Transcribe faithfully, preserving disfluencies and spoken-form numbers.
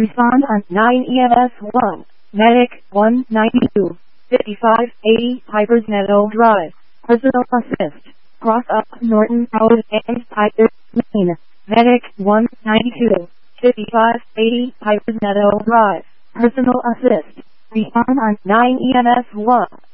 Respond on nine E M S one. Medic one ninety-two. fifty-five eighty Pipers Meadow Drive. Personal assist. Cross up Norton Road and Pipers Lane. Medic one ninety-two. fifty-five eighty Pipers Meadow Drive. Personal assist. Respond on nine E M S one.